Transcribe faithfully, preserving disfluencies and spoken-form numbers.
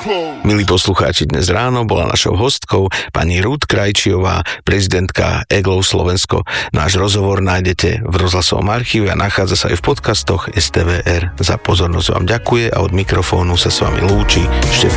Milí poslucháči, dnes ráno bola našou hostkou pani Ruth Krajčiová, prezidentka Eglov Slovensko. Náš rozhovor nájdete v rozhlasovom archíve a nachádza sa aj v podcastoch es té vé er. Za pozornosť vám ďakuje a od mikrofónu sa s vami lúči Štefan